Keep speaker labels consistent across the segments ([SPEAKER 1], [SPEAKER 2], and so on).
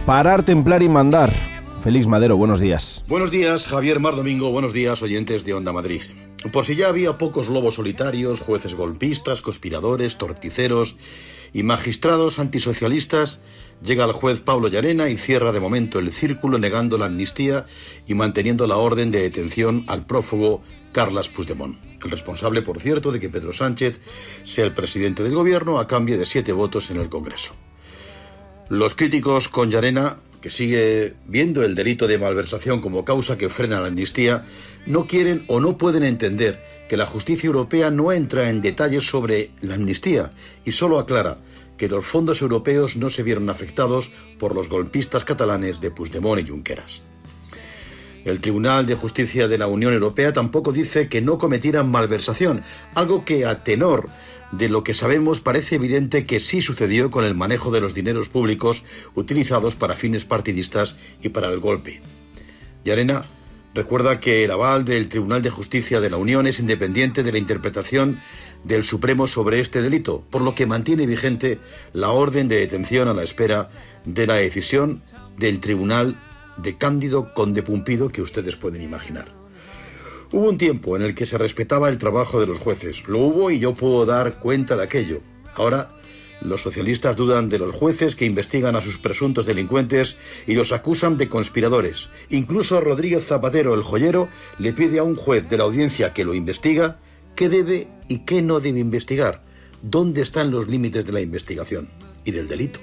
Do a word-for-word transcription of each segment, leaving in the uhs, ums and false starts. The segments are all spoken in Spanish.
[SPEAKER 1] Parar, templar y mandar. Félix Madero, buenos días.
[SPEAKER 2] Buenos días, Javier Mar Domingo. Buenos días, oyentes de Onda Madrid. Por si ya había pocos lobos solitarios, jueces golpistas, conspiradores, torticeros y magistrados antisocialistas, llega el juez Pablo Llarena y cierra de momento el círculo negando la amnistía y manteniendo la orden de detención al prófugo Carles Puigdemont. El responsable, por cierto, de que Pedro Sánchez sea el presidente del gobierno a cambio de siete votos en el Congreso. Los críticos con Llarena, que sigue viendo el delito de malversación como causa que frena la amnistía, no quieren o no pueden entender que la justicia europea no entra en detalles sobre la amnistía y solo aclara que los fondos europeos no se vieron afectados por los golpistas catalanes de Puigdemont y Junqueras. El Tribunal de Justicia de la Unión Europea tampoco dice que no cometieran malversación, algo que a tenor de lo que sabemos parece evidente que sí sucedió con el manejo de los dineros públicos utilizados para fines partidistas y para el golpe. Llarena recuerda que el aval del Tribunal de Justicia de la Unión es independiente de la interpretación del Supremo sobre este delito, por lo que mantiene vigente la orden de detención a la espera de la decisión del Tribunal de Cándido Conde Pumpido que ustedes pueden imaginar. Hubo un tiempo en el que se respetaba el trabajo de los jueces. Lo hubo y yo puedo dar cuenta de aquello. Ahora, los socialistas dudan de los jueces que investigan a sus presuntos delincuentes y los acusan de conspiradores. Incluso Rodríguez Zapatero, el joyero, le pide a un juez de la audiencia que lo investiga qué debe y qué no debe investigar. ¿Dónde están los límites de la investigación y del delito?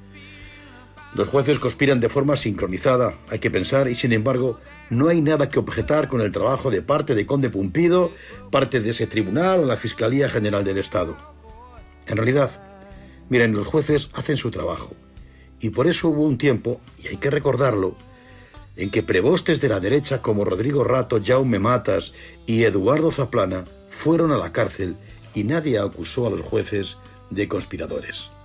[SPEAKER 2] Los jueces conspiran de forma sincronizada, hay que pensar, y sin embargo, no hay nada que objetar con el trabajo de parte de Conde Pumpido, parte de ese tribunal o la Fiscalía General del Estado. En realidad, miren, los jueces hacen su trabajo, y por eso hubo un tiempo, y hay que recordarlo, en que prebostes de la derecha como Rodrigo Rato, Jaume Matas y Eduardo Zaplana fueron a la cárcel y nadie acusó a los jueces de conspiradores.